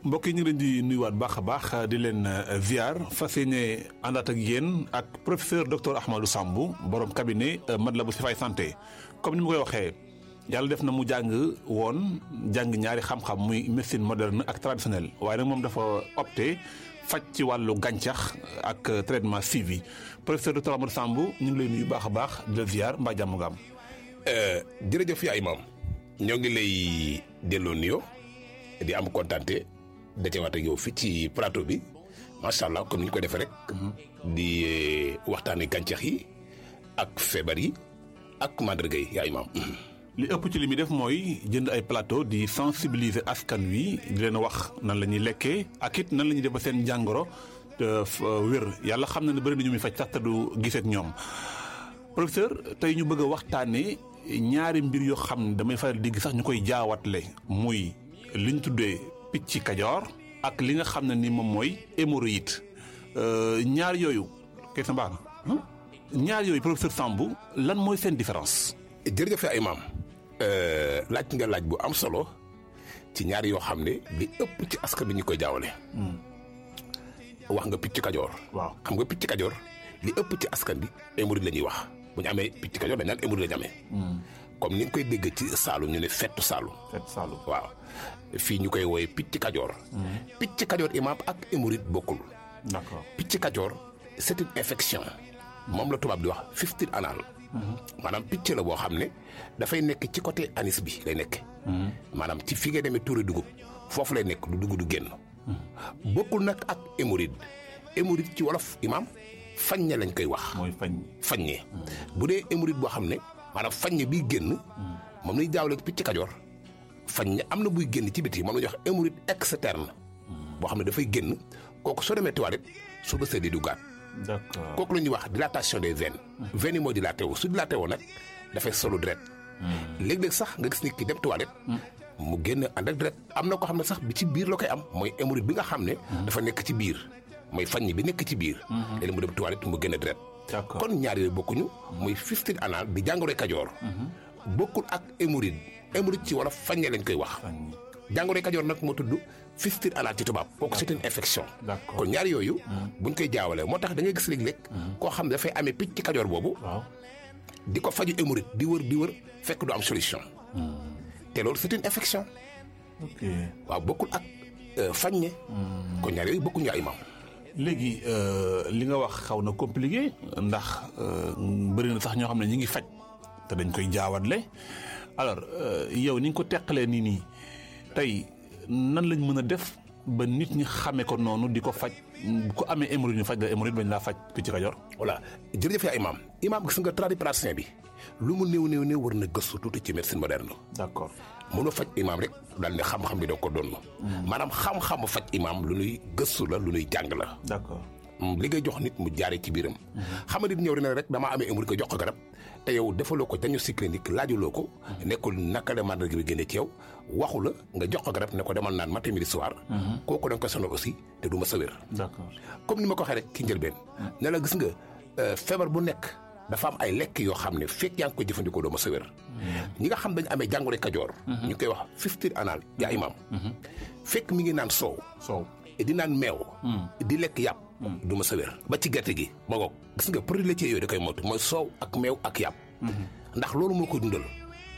mbokk yi ñu ngi leen di nuyuwaat baax a baax di leen ziar fas yéene àndaat ak yéen ak professeur docteur Ahmadou Samb borom cabinet Matlaboul Chifaay santé comme ni ma koy waxee yàlla def na mu jàng ñaari xam-xam muy médecine moderne ak traditionnelle waaye nag moom dafa opté faj ci wàllu gàncax ak traitement suivi professeur docteur Ahmadou Samb ñu ngi lay nuyu baax a baax di la ziar mbaa jàmm nga am. jërëjëf yaa imaam ñoo ngi lay delloo nuyoo di am kontaante dajewaat ak yow fii ci plateau bi macha allah comme ni ñu ko defee rek. di waxtaanee gàncax yi ak feebar yi ak màndarga yi yaa imaam. li ëpp ci li muy def mooy jënd ay plateau di sensibiliser askan wi di leen wax nan la ñuy lekkee ak it nan la ñuy def ba seen jàngoro wér yàlla xam na ne bëri na ñu muy faj sax te du gisee ak ñoom professeur tey ñu bëgg a waxtaanee ñaari mbir yoo xam ne damay faral di gis sax ñu koy jaawatle muy li ñu tuddee picc kajoor ak li nga xam ne ni moom mooy hémorroïde ñaar yooyu kay sa mbaax na ñaar yooyu professeur Samb lan mooy seen différence. jërëjëf ay maam laaj nga laaj bu am solo ci ñaar yoo xam ne li ëpp ci askan bi ñu koy jaawale. wax nga picc kajoor. waaw xam nga picc kajoor li ëpp ci askan bi hémorroïde la ñuy wax bu ñu amee picc kajoor dañ naan hémorroïde la ñu amee. comme ni nga koy dégg ci Saalum ñu ne fettu Saalum. fettu Saalum waaw fii ñu koy wooye picc kajoor. picc kajoor imaam ak hémorroïde bokkul. d'accord picc kajoor c'est une infection moom la tubaab di wax fistule anal. maanaam picc la boo xam ne dafay nekk ci côté anis bi lay nekk. maanaam ci fi nga demee tuuri dugub foofu lay nekk du dugg du génn. bokkul nag ak hémorroïde hémorroïde ci wolof imaam faññe lañ koy wax. mooy faññe bu dee hémorroïde boo xam ne maanaam faññe biy génn. moom lañuy jaawale picc kajoor faññe am na buy génn ci biti moom la ñuy wax hémorroïde externe. boo xam ne dafay génn kooku soo demee toilette su bësee di duggaat. d'accord kooku la ñuy wax dilatation des veines. veines yi moo dilaté wu su dilaté woo nag dafay solu deret. léeg-léeg sax nga gis nit ki dem toilette. mu génn ànd ak deret am na ko xam ne sax bi ci biir la koy am mooy hémorroïde bi nga xam ne. dafa nekk ci biir mooy faññe bi nekk ci biir. léeg-léeg mu dem toilette mu génn deret. d'accord kon ñaar yooyu bokkuñu. muy fistule anal di jàngoro kajoor. bokkul ak hémorroïde hémorroïde ci wala faññe lañ koy wax. jàngoro kajoor nag moo tudd fistule anal ci tubaab kooku c'est une infection. d'accord kon ñaar yooyu. buñ koy jaawalee moo tax da ngay gis léeg-léeg. koo xam ne dafay amee picc kajoor boobu. waaw di ko faju hémorroïde di wër fekk du am solution. te loolu c'est une infection. ok waaw bokkul ak faññe. kon ñaar yooyu bokkuñu ay maam. léegi li nga wax xaw na compliqué ndax bëri na sax ñoo xam ne ñi ngi faj te dañ koy jaawatle alors yow ni nga ko teqalee nii tey nan lañ mën a def ba nit ñi xamee ko noonu di ko faj bu ko amee hémorroïde ñu faj la hémorroïde bañ laa faj picc kajoor. voilà jërëjëf yaa imaam gis nga tradipraticien bi lu mu néew war na gëstu tuuti ci médecine moderne. d'accord mënoo faj imaam rek daal ne xam-xam bi doo ko doon. maanaam xam-xamu faj imaam lu nuy gëstu la lu nuy jàng la. d'accord li ngay jox nit mu jaaree ci biiram. xam nga nit ñëw dina rek damaa amee hémorroïde ko jox ko garab te yow defaloo ko diagnostic clinique laajuloo ko. nekkul naka la màndarga bi génne ci yow waxu la nga jox ko garab ne ko demal naan matin midi soir. kooku da nga koy sonal aussi te du ma sa wér. d'accord comme ni ma ko waxee rek ki njëlbeen. ne la gis nga feebar bu nekk dafa am ay lekk yoo xam ne fekk yaa ngi koy jëfandikoo doo ma sa wér. ñi nga xam dañu amee jàngoro kajoor. ñu koy wax fistule anal yaa imaam. fekk mi ngi naan soow. di naan meew. di lekk yàpp. du ma sa wér ba ci gerte gi ma ngoog gis nga produit laitier yooyu da koy moytu mooy soow ak meew ak yàpp. ndax loolu moo koy dundal.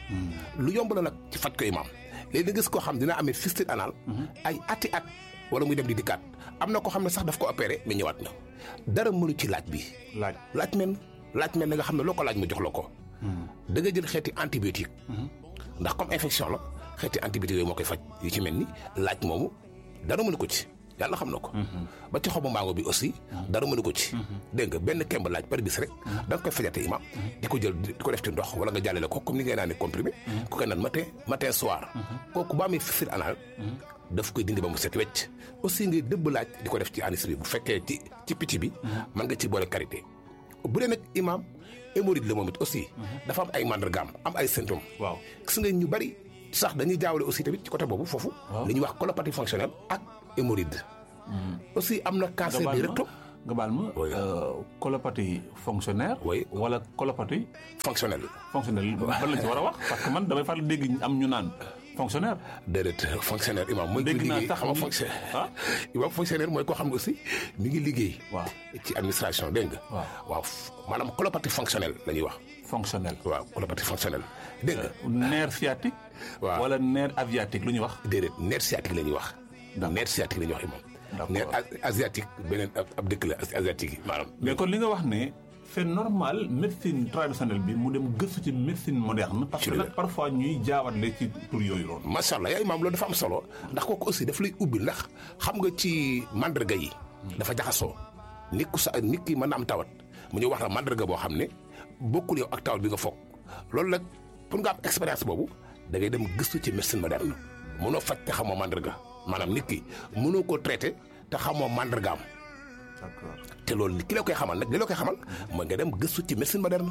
lu yomb la nag ci faj ko imaam léegi nga gis koo xam dina amee fistule anal. ay ati at wala muy dem di dikkaat am na koo xam ne sax daf ko opéré mais ñëwaat na dara mënu ci laaj bi. laaj men na nga xam ne loo ko laaj ma jox la ko. da nga jël xeeti antibiotique. ndax comme infection la xeeti antibiotique yooyu moo koy faj yu ci mel ni laaj moomu dara mënu ko ci. yàlla xam na ko. ba ci xobu mbaango bi aussi. dara mënu ko ci. dégg nga benn kemb laaj par bis rek. da nga koy fajate imaam. di ko jël di ko def ci ndox wala nga jàllale ko comme ni ngay naan comprimé. ku koy naan matin soir. kooku ba amee fistule anal. daf koy dindi ba mu set wecc. aussi ngay dëbb laaj di ko def ci anis bi bu fekkee ci picc bi. mën nga ci boole karité. bu dee nag imaam hémorroïde la moom it aussi. dafa am ay màndargaam am ay symptômes. waaw gis nga ñu bari sax dañuy jaawale aussi tamit ci côté boobu foofu. li ñuy wax colopathie fonctionnelle ak hémorroïde. aussi am na cancer du rectum. nga baal ma colopathie fonctionnaire. wala colopathie fonctionnelle. ban lañ ci war a wax parce que man damay faral dégg am ñu naan fonctionnaire. déedéet fonctionnaire imam mooy. dégg naa liggéey sax xam nga fonctionnaire. imam fonctionnaire mooy koo xam ne aussi mi ngi liggéey. waaw ci administration dégg nga. waaw maanaam colopathie fonctionnelle la ñuy wax. fonctionnel. waaw colopathie fonctionnelle dégg nga. nerf sciatique. waaw wala nerf asiatique lu ñuy wax. déedéet nerf sciatique la ñuy wax. nerf sciatique la ñuy wax imam. nerf asiatique beneen ab dëkk la asiatique yi maanaam. mais kon li nga wax ne c'est normal médecine traditionnelle bi mu dem gëstu ci médecine moderne. parce que nag parfois ñuy jaawatle ci tur yooyu loolu. macha allah yaay maam loolu dafa am solo ndax kooku aussi daf lay ubbi ndax xam nga ci mandarga yi. dafa jaxasoo nit ki mën na am tawat mu ñu wax la mandarga boo xam ne bokkul yow ak tawat bi nga foog loolu nag pour nga am expérience boobu da ngay dem gëstu ci médecine moderne mënoo faj te xamoo mandarga maanaam nit ki mënoo koo traité te xamoo mandargaam. d'accord te loolu ki la koy xamal nag li la koy xamal mooy nga dem gëstu ci médecine moderne.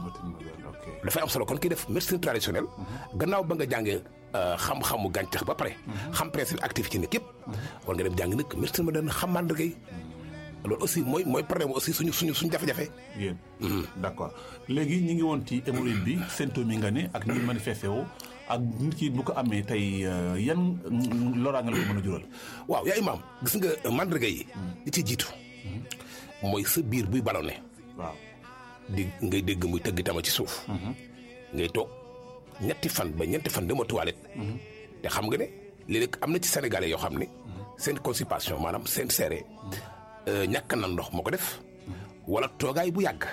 dafay am solo kon ki def médecine traditionnelle gannaaw ba nga jàngee xam-xamu gàncax ba pare. xam principe actif ci nit yëpp. war nga dem jàng nag médecine moderne xam mandarga yi. loolu aussi mooy problème aussi suñu jafe-jafe. yéen d'accord léegi ñi ngi woon ci hémorroïde bi symptômes yi nga ne ak ni manifesté woo ak nit ki bu ko amee tey yan loraange la ko mën a jural. waaw yaa imaam gis nga mandarga yi. li ci jiitu. mooy sa biir buy ballonné. waaw ngay dégg muy tëgg tama ci suuf. ngay toog ñetti fan ba ñeenti fan demoo toilette. te xam nga ne léeg-léeg am na ci sénégalais yoo xam ne. seen constipation maanaam seen seere. ñàkk na ndox moo ko def. wala toogaay bu yàgg.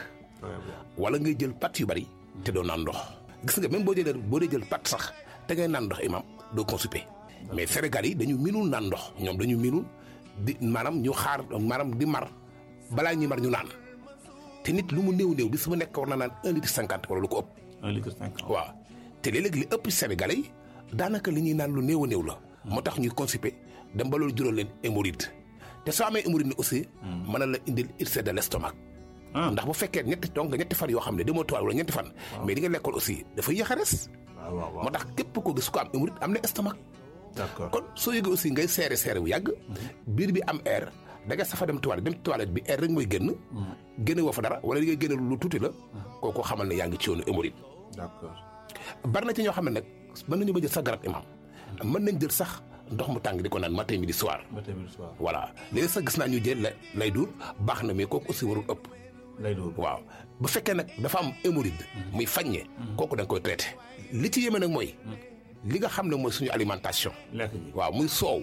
wala ngay jël pat yu bari. te doo naan ndox. gis nga même boo dee jël pat sax te ngay naan ndox imam doo constipé. mais sénégalais yi dañu minul naan ndox ñoom dañu minul di maanaam ñu xaar maanaam di mar. balaa ñuy mar ñu naan te nit lu mu néew bis mu nekk war na naan 1,50 litre wala lu ko ëpp. 1,50 litre. waaw te léeg-léeg li ëpp Sénégalais yi daanaka li ñuy naan lu néew la. moo tax ñuy constipé dem ba loolu jural leen hémorroïde te soo amee hémorroïde ni aussi. mën na la indil ulcère de l'estomac. ndax bu fekkee ñetti fan yoo xam ne demoo toile wala ñetti fan. mais di nga lekkoon aussi dafa yéex a res. waaw moo tax képp koo gis ko am hémorroïde am na estomac. d'accord kon soo yëgee aussi ngay seere bu yàgg. biir bi am air. da nga safa dem toilette bi air rek mooy génne woo fa dara wala li ngay génne lu tuuti la kooku xamal ne yaa ngi ci yoonu hémorroïde. d'accord bari na ci ñoo xam ne nag mën nañu ba jël sax garab imam mën nañ jël sax ndox mu tàng di ko naan matin midi soir. voilà léegi sax gis naa ñu jël lay duur baax na mais kooku aussi warul ëpp. lay duur waaw bu fekkee nag dafa am hémorroïde muy faññe kooku da nga koy traité. li ci yéeme nag mooy li nga xam ne mooy suñu alimentation. waaw muy soow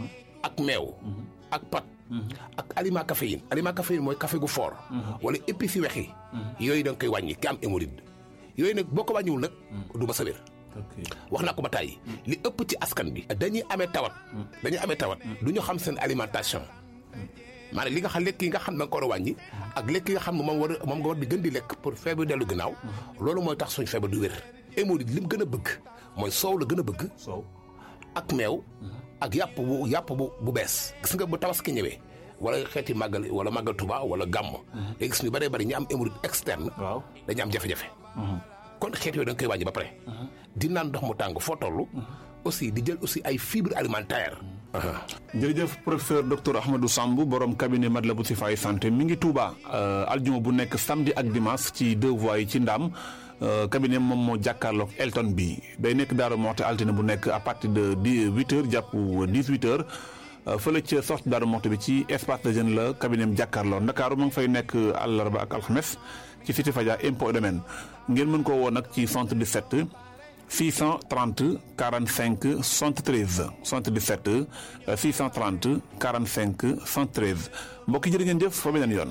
ak meew ak pat ak aliment caféine mooy café gu fort. wala épices yu weex yi. yooyu da nga koy wàññi ki am hémorroïde. yooyu nag boo ko wàññiwul nag. du ma sa wér. wax naa ko ba tàyyi li ëpp ci askan bi. dañuy amee tawat. du ñu xam seen alimentation. maanaam li nga xam lekk yi nga xam ne da nga ko war a wàññi. ak lekk yi nga xam ne moom nga war di gën di lekk pour feebar dellu ginnaaw. loolu mooy tax suñu feebar du wér. hémorroïde li mu gën a bëgg mooy soow la gën a bëgg. soow ak meew. ak yàpp bu bees gis nga bu tabaski ñëwee wala xeeti màggal wala màggal Tuba wala gàmm. léegi gis ñu bari ñi am hémorroïde externe. waaw dañu am jafe-jafe. kon xeet yooyu da nga koy wàññi ba pare. di naan ndox mu tàng foo toll. aussi di jël aussi ay fibres alimentaires. jërëjëf professeur docteur Ahmadou Samb borom cabinet Matlaboul Chifaay santé mi ngi Touba aljuma bu nekk samedi ak dimanche ci 2 voies yi ci Ndaam. cabinet moom moo jàkkaarloog Elton bi day nekk Daaru Moxti altine bu nekk à partir de 8h jàpp 18h fële ca sortie Daaru Moxti bi ci espace de jeune la cabinet am jàkkaarloo Ndakaaru ma ngi fay nekk àllarba ak alxames ci cité Fadia impôt domaine ngeen mën koo woo nag ci 77 630 45 73 77 630 45 73 mbokk yi jërë ngeen jëf fa beneen yoon.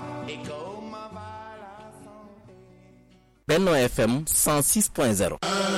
Benno FM 106.0